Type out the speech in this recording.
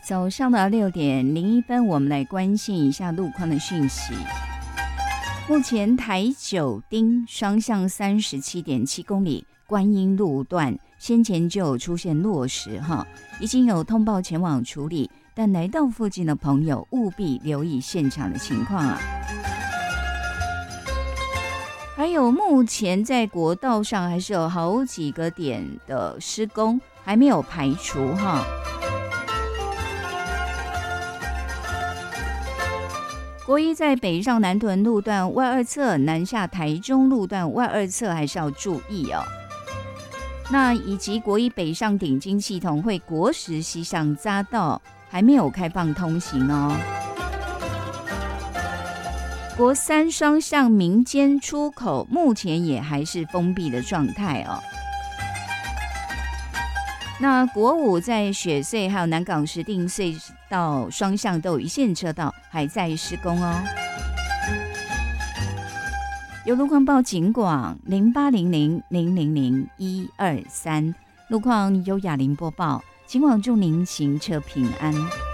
早上的6:01，我们来关心一下路况的讯息。目前台九丁双向37.7公里观音路段，先前就有出现落石已经有通报前往处理，但来到附近的朋友务必留意现场的情况啊。还有目前在国道上还是有好几个点的施工还没有排除国一在北上南屯路段外二侧，南下台中路段外二侧还是要注意哦。那以及国一北上顶金系统会国十西向匝道还没有开放通行哦。国三双向民间出口目前也还是封闭的状态哦。那国五在雪隧还有南港石碇隧道双向都有一线车道还在施工哦。有路况报警广0800000123，路况由雅玲播报，警广祝您行车平安。